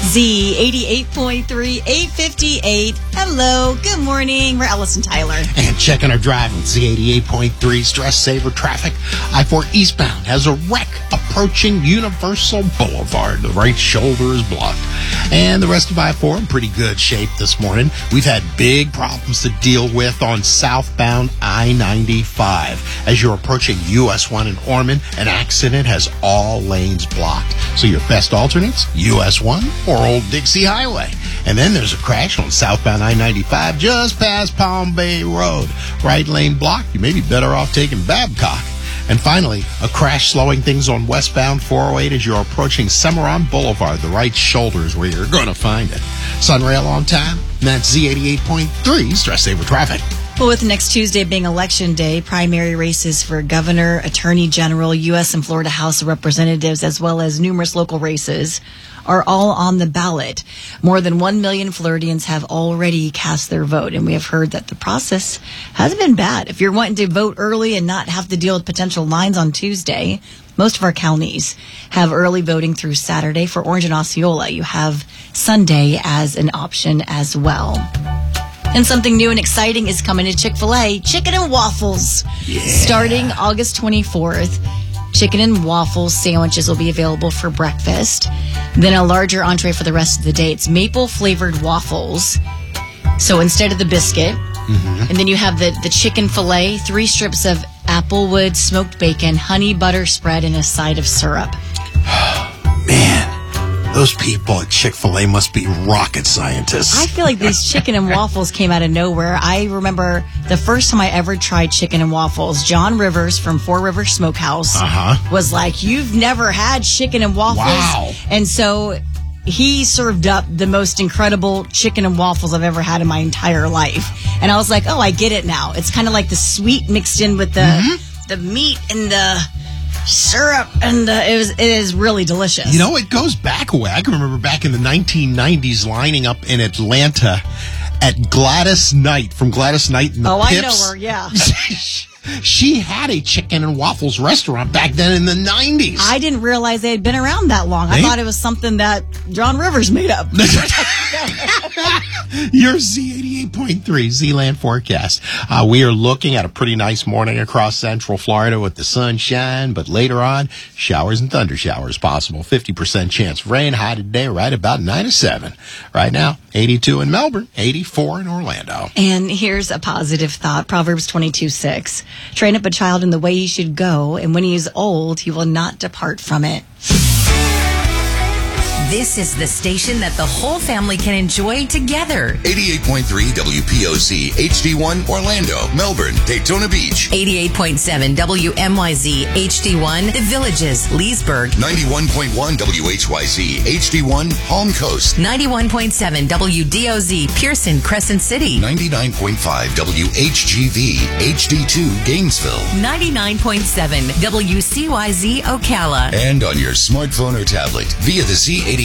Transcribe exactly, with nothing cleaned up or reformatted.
Z eighty-eight point three, eight fifty-eight. Hello, good morning. We're Ellis and Tyler. And checking our drive with Z eighty-eight point three Stress Saver traffic. I four eastbound has a wreck approaching Universal Boulevard. The right shoulder is blocked. And the rest of I four in pretty good shape this morning. We've had big problems to deal with on southbound I ninety-five. As you're approaching U S one in Ormond, an accident has all lanes blocked. So your best alternates, U S one or Old Dixie Highway. And then there's a crash on southbound I ninety-five just past Palm Bay Road. Right lane blocked. You may be better off taking Babcock. And finally, a crash slowing things on westbound four oh eight as you're approaching Cimarron Boulevard. The right shoulder is where you're going to find it. Sunrail on time. And that's Z eighty-eight point three Stress Saver traffic. Well, with next Tuesday being Election Day, primary races for governor, attorney general, U S and Florida House of Representatives, as well as numerous local races, are all on the ballot. More than one million Floridians have already cast their vote, and we have heard that the process hasn't been bad. If you're wanting to vote early and not have to deal with potential lines on Tuesday, most of our counties have early voting through Saturday. For Orange and Osceola, you have Sunday as an option as well. And something new and exciting is coming to Chick-fil-A, chicken and waffles. Yeah. Starting August twenty-fourth, chicken and waffles sandwiches will be available for breakfast. Then a larger entree for the rest of the day. It's maple-flavored waffles. So instead of the biscuit, mm-hmm. and then you have the, the chicken fillet, three strips of applewood smoked bacon, honey butter spread, and a side of syrup. Man. Those people at Chick-fil-A must be rocket scientists. I feel like these chicken and waffles came out of nowhere. I remember the first time I ever tried chicken and waffles, John Rivers from Four Rivers Smokehouse uh-huh. was like, "You've never had chicken and waffles?" Wow. And so he served up the most incredible chicken and waffles I've ever had in my entire life. And I was like, oh, I get it now. It's kind of like the sweet mixed in with the mm-hmm. the meat and the syrup, and uh, it was it is really delicious. You know, it goes back a way. I can remember back in the nineteen nineties lining up in Atlanta at Gladys Knight from Gladys Knight and the oh, Pips. I know her, yeah. She had a chicken and waffles restaurant back then in the nineties. I didn't realize they had been around that long. They? I thought it was something that John Rivers made up. Your Z eighty-eight point three Z-Land forecast. Uh, we are looking at a pretty nice morning across central Florida with the sunshine, but later on, showers and thunder showers possible. fifty percent chance of rain. High today right about nine to seven. Right now, eighty-two in Melbourne, eighty-four in Orlando. And here's a positive thought. Proverbs twenty-two six. Train up a child in the way he should go, and when he is old, he will not depart from it. This is the station that the whole family can enjoy together. eighty-eight point three W P O Z, H D one, Orlando, Melbourne, Daytona Beach. eighty-eight point seven W M Y Z, H D one, The Villages, Leesburg. ninety-one point one W H Y Z, H D one, Palm Coast. ninety-one point seven W D O Z, Pearson, Crescent City. ninety-nine point five W H G V, H D two, Gainesville. ninety-nine point seven W C Y Z, Ocala. And on your smartphone or tablet via the Z eighty-eight